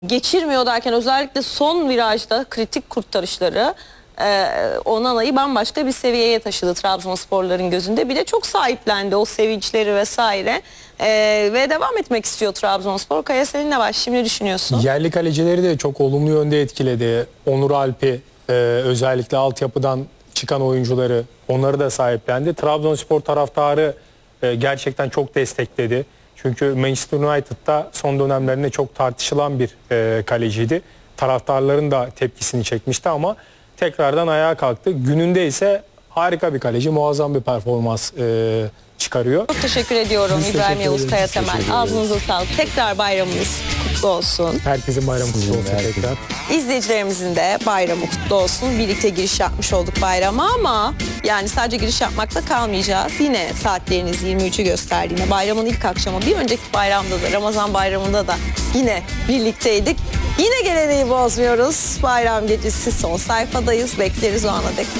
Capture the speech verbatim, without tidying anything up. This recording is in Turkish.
geçirmiyor derken özellikle son virajda kritik kurtarışları e, Onana'yı bambaşka bir seviyeye taşıdı Trabzonsporların gözünde. Bir de çok sahiplendi o sevinçleri vesaire e, ve devam etmek istiyor Trabzonspor. Kaya, seninle baş, şimdi düşünüyorsun. Yerli kalecileri de çok olumlu yönde etkiledi. Onur Alp'i e, özellikle altyapıdan çıkan oyuncuları, onları da sahiplendi. Trabzonspor taraftarı e, gerçekten çok destekledi. Çünkü Manchester United'da son dönemlerinde çok tartışılan bir e, kaleciydi. Taraftarların da tepkisini çekmişti ama tekrardan ayağa kalktı. Gününde ise harika bir kaleci, muazzam bir performans e, çıkarıyor. Çok teşekkür ediyorum Biz İbrahim teşekkür Yavuz ederiz. Kaya Biz Temel. teşekkür Ağzınıza sağlık. Tekrar bayramınız kutlu olsun. Herkesin bayramı kutlu olsun tekrar. İzleyicilerimizin de bayramı kutlu olsun. Birlikte giriş yapmış olduk bayrama ama yani sadece giriş yapmakla kalmayacağız. Yine saatleriniz yirmi üçü gösterdi. Yine bayramın ilk akşamı, bir önceki bayramda da, Ramazan bayramında da yine birlikteydik. Yine geleneği bozmuyoruz. Bayram gecesi son sayfadayız. Bekleriz o ana dek.